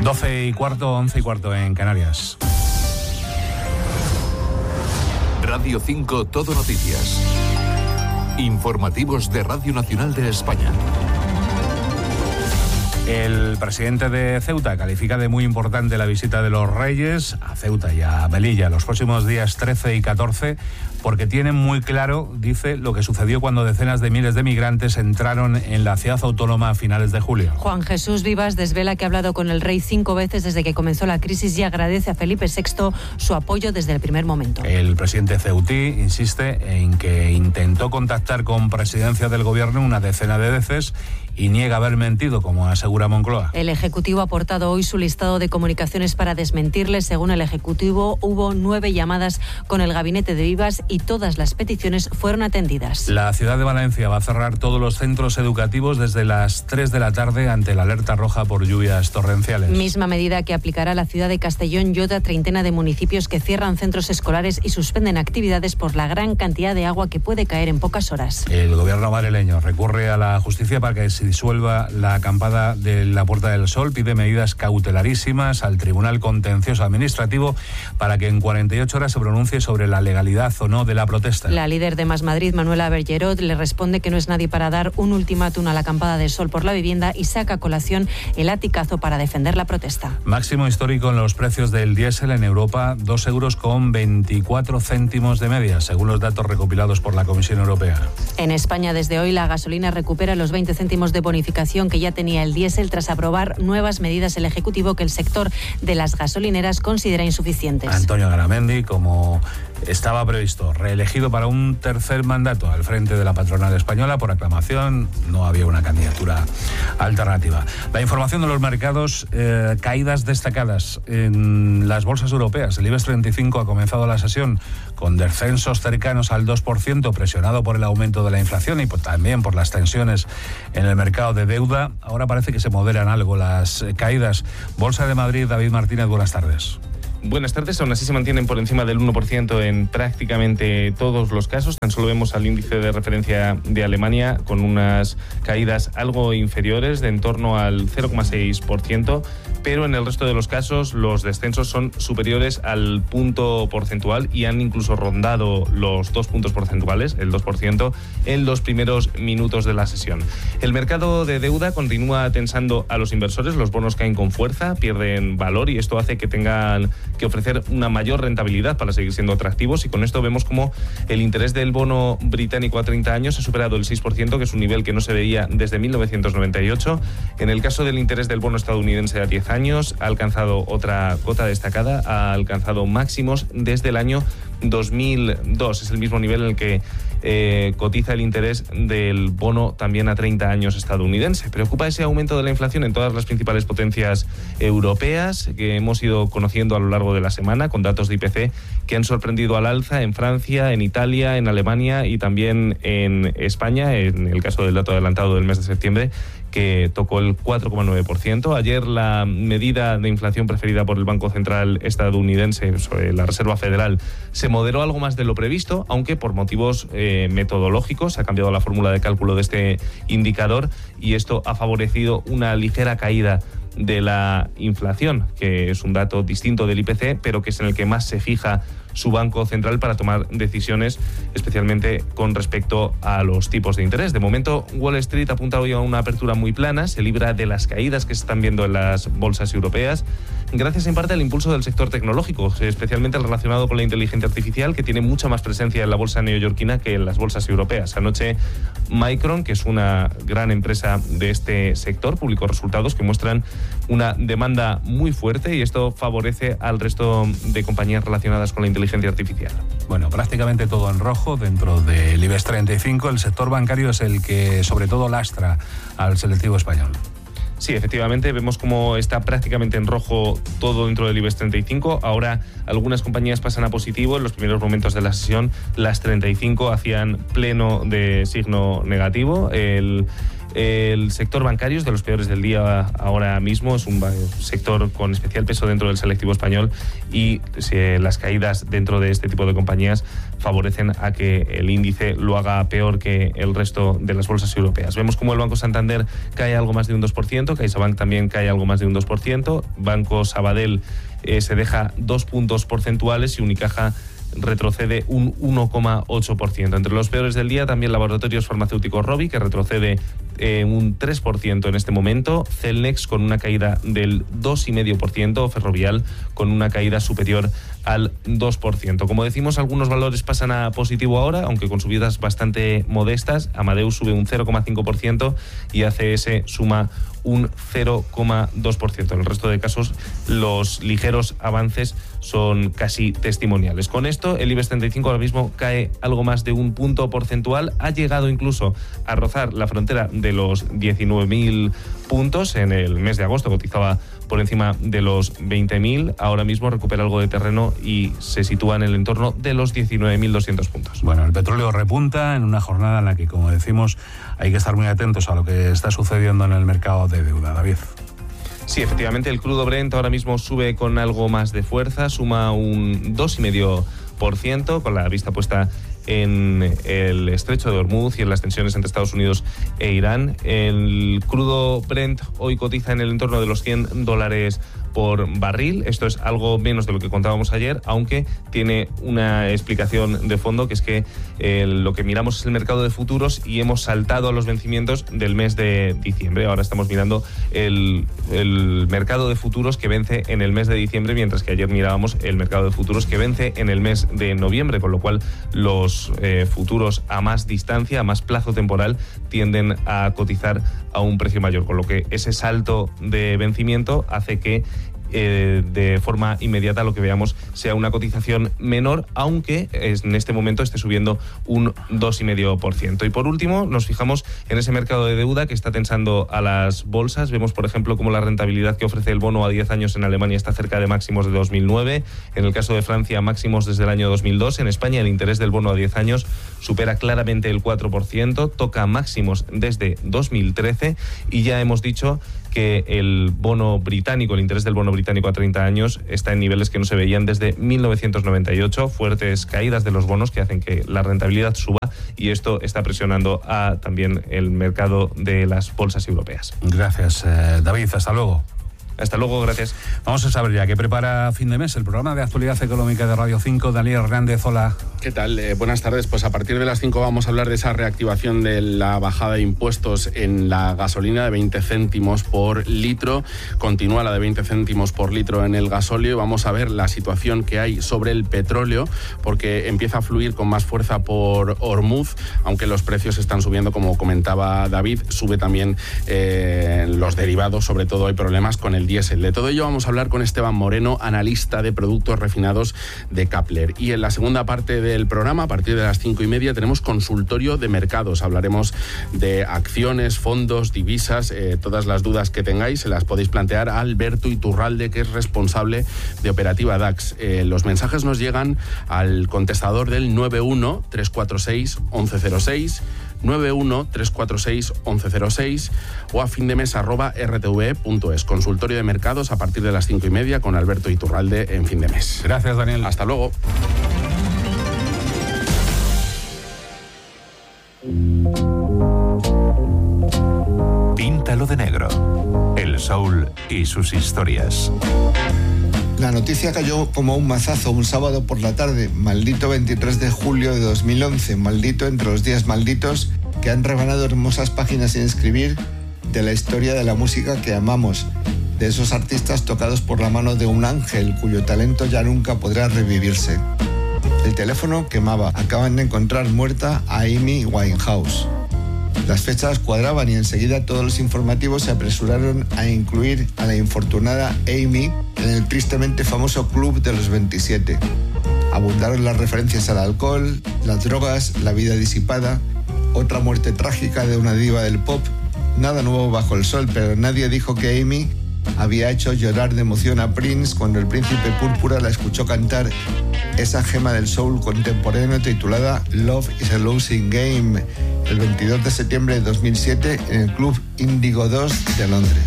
12:15, 11:15 en Canarias. Radio 5 Todo Noticias. Informativos de Radio Nacional de España. El presidente de Ceuta califica de muy importante la visita de los Reyes a Ceuta y a Melilla los próximos días 13 y 14, porque tienen muy claro, dice, lo que sucedió cuando decenas de miles de migrantes entraron en la ciudad autónoma a finales de julio. Juan Jesús Vivas desvela que ha hablado con el rey 5 veces desde que comenzó la crisis y agradece a Felipe VI su apoyo desde el primer momento. El presidente ceutí insiste en que intentó contactar con presidencia del gobierno una decena de veces y niega haber mentido, como asegura Moncloa. El Ejecutivo ha aportado hoy su listado de comunicaciones para desmentirle. Según el Ejecutivo, hubo 9 llamadas con el gabinete de Vivas y todas las peticiones fueron atendidas. La ciudad de Valencia va a cerrar todos los centros educativos desde las 3 de la tarde ante la alerta roja por lluvias torrenciales. Misma medida que aplicará la ciudad de Castellón y otra treintena de municipios que cierran centros escolares y suspenden actividades por la gran cantidad de agua que puede caer en pocas horas. El gobierno madrileño recurre a la justicia para que se disuelva la acampada de la Puerta del Sol, pide medidas cautelarísimas al Tribunal Contencioso Administrativo para que en 48 horas se pronuncie sobre la legalidad o no de la protesta. La líder de Más Madrid, Manuela Bergerot, le responde que no es nadie para dar un ultimátum a la acampada del Sol por la vivienda y saca a colación el aticazo para defender la protesta. Máximo histórico en los precios del diésel en Europa, 2,24 euros de media, según los datos recopilados por la Comisión Europea. En España, desde hoy, la gasolina recupera los 20 céntimos de bonificación que ya tenía el diésel tras aprobar nuevas medidas el Ejecutivo que el sector de las gasolineras considera insuficientes. Antonio Garamendi, como estaba previsto, reelegido para un tercer mandato al frente de la patronal española por aclamación, no había una candidatura alternativa. La información de los mercados, caídas destacadas en las bolsas europeas. El IBEX 35 ha comenzado la sesión con descensos cercanos al 2%, presionado por el aumento de la inflación y también por las tensiones en el mercado de deuda. Ahora parece que se moderan algo las caídas. Bolsa de Madrid, David Martínez, buenas tardes. Buenas tardes, aún así se mantienen por encima del 1% en prácticamente todos los casos. Tan solo vemos al índice de referencia de Alemania con unas caídas algo inferiores de en torno al 0,6%, pero en el resto de los casos los descensos son superiores al punto porcentual y han incluso rondado los 2 puntos porcentuales, el 2%, en los primeros minutos de la sesión. El mercado de deuda continúa tensando a los inversores, los bonos caen con fuerza, pierden valor y esto hace que tengan que ofrecer una mayor rentabilidad para seguir siendo atractivos, y con esto vemos como el interés del bono británico a 30 años ha superado el 6%, que es un nivel que no se veía desde 1998. En el caso del interés del bono estadounidense a 10 años ha alcanzado otra cota destacada, ha alcanzado máximos desde el año 2002. Es el mismo nivel en el que cotiza el interés del bono también a 30 años estadounidense. Preocupa ese aumento de la inflación en todas las principales potencias europeas que hemos ido conociendo a lo largo de la semana, con datos de IPC que han sorprendido al alza en Francia, en Italia, en Alemania y también en España, en el caso del dato adelantado del mes de septiembre, que tocó el 4,9%. Ayer la medida de inflación preferida por el Banco Central estadounidense, sobre la Reserva Federal, se moderó algo más de lo previsto, aunque por motivos metodológicos ha cambiado la fórmula de cálculo de este indicador y esto ha favorecido una ligera caída de la inflación, que es un dato distinto del IPC, pero que es en el que más se fija su Banco Central para tomar decisiones, especialmente con respecto a los tipos de interés. De momento, Wall Street apunta hoy a una apertura muy plana, se libra de las caídas que se están viendo en las bolsas europeas, gracias en parte al impulso del sector tecnológico, especialmente el relacionado con la inteligencia artificial, que tiene mucha más presencia en la bolsa neoyorquina que en las bolsas europeas. Anoche, Micron, que es una gran empresa de este sector, publicó resultados que muestran una demanda muy fuerte y esto favorece al resto de compañías relacionadas con la inteligencia artificial. Bueno, prácticamente todo en rojo dentro del IBEX 35. El sector bancario es el que sobre todo lastra al selectivo español. Sí, efectivamente, vemos cómo está prácticamente en rojo todo dentro del IBEX 35. Ahora algunas compañías pasan a positivo. En los primeros momentos de la sesión, las 35 hacían pleno de signo negativo. El El sector bancario es de los peores del día ahora mismo, es un sector con especial peso dentro del selectivo español y las caídas dentro de este tipo de compañías favorecen a que el índice lo haga peor que el resto de las bolsas europeas. Vemos como el Banco Santander cae algo más de un 2%, CaixaBank también cae algo más de un 2%, Banco Sabadell se deja 2 puntos porcentuales y Unicaja retrocede un 1,8%. Entre los peores del día también Laboratorios Farmacéuticos Rovi, que retrocede un 3% en este momento, Celnex con una caída del 2,5%, Ferrovial con una caída superior al 2%. Como decimos, algunos valores pasan a positivo ahora, aunque con subidas bastante modestas. Amadeus sube un 0,5% y ACS suma un 0,2%. En el resto de casos, los ligeros avances son casi testimoniales. Con esto, el IBEX 35 ahora mismo cae algo más de un punto porcentual. Ha llegado incluso a rozar la frontera de los 19.000 puntos. En el mes de agosto cotizaba por encima de los 20.000. Ahora mismo recupera algo de terreno y se sitúa en el entorno de los 19.200 puntos. Bueno, el petróleo repunta en una jornada en la que, como decimos, hay que estar muy atentos a lo que está sucediendo en el mercado de deuda. David. Sí, efectivamente, el crudo Brent ahora mismo sube con algo más de fuerza, suma un 2,5%, con la vista puesta en el estrecho de Hormuz y en las tensiones entre Estados Unidos e Irán. El crudo Brent hoy cotiza en el entorno de los $100 por barril. Esto es algo menos de lo que contábamos ayer, aunque tiene una explicación de fondo, que es que lo que miramos es el mercado de futuros y hemos saltado a los vencimientos del mes de diciembre. Ahora estamos mirando el mercado de futuros que vence en el mes de diciembre, mientras que ayer mirábamos el mercado de futuros que vence en el mes de noviembre, con lo cual los futuros a más distancia, a más plazo temporal, tienden a cotizar a un precio mayor, con lo que ese salto de vencimiento hace que de forma inmediata lo que veamos sea una cotización menor, aunque en este momento esté subiendo un 2,5%. Y por último, nos fijamos en ese mercado de deuda que está tensando a las bolsas. Vemos, por ejemplo, cómo la rentabilidad que ofrece el bono a 10 años en Alemania está cerca de máximos de 2009. En el caso de Francia, máximos desde el año 2002. En España, el interés del bono a 10 años supera claramente el 4%, toca máximos desde 2013 y ya hemos dicho que el bono británico, el interés del bono británico a 30 años está en niveles que no se veían desde 1998, fuertes caídas de los bonos que hacen que la rentabilidad suba y esto está presionando a también el mercado de las bolsas europeas. Gracias, David. Hasta luego. Hasta luego, gracias. Vamos a saber ya qué prepara fin de mes el programa de actualidad económica de Radio 5. Daniel Hernández, hola. ¿Qué tal? Buenas tardes. Pues a partir de las 5 vamos a hablar de esa reactivación de la bajada de impuestos en la gasolina de 20 céntimos por litro. Continúa la de 20 céntimos por litro en el gasóleo. Vamos a ver la situación que hay sobre el petróleo, porque empieza a fluir con más fuerza por Hormuz, aunque los precios están subiendo, como comentaba David. Sube también los derivados, sobre todo hay problemas con el diésel. De todo ello vamos a hablar con Esteban Moreno, analista de productos refinados de Kapler. Y en la segunda parte del programa, a partir de las 5:30, tenemos consultorio de mercados. Hablaremos de acciones, fondos, divisas, todas las dudas que tengáis se las podéis plantear a Alberto Iturralde, que es responsable de operativa DAX. Los mensajes nos llegan al contestador del 91-346-1106, 91-346-1106 o a findemes@rtve.es. Consultorio de mercados a partir de las 5:30 con Alberto Iturralde en Fin de Mes. Gracias, Daniel. Hasta luego. Píntalo de negro. El soul y sus historias. La noticia cayó como un mazazo un sábado por la tarde. Maldito 23 de julio de 2011. Maldito entre los días malditos que han rebanado hermosas páginas sin escribir de la historia de la música que amamos. De esos artistas tocados por la mano de un ángel cuyo talento ya nunca podrá revivirse. El teléfono quemaba. Acaban de encontrar muerta a Amy Winehouse. Las fechas cuadraban y enseguida todos los informativos se apresuraron a incluir a la infortunada Amy en el tristemente famoso Club de los 27. Abundaron las referencias al alcohol, las drogas, la vida disipada, otra muerte trágica de una diva del pop. Nada nuevo bajo el sol, pero nadie dijo que Amy había hecho llorar de emoción a Prince cuando el príncipe púrpura la escuchó cantar esa gema del soul contemporáneo titulada Love is a Losing Game. el 22 de septiembre de 2007 en el Club Índigo 2 de Londres.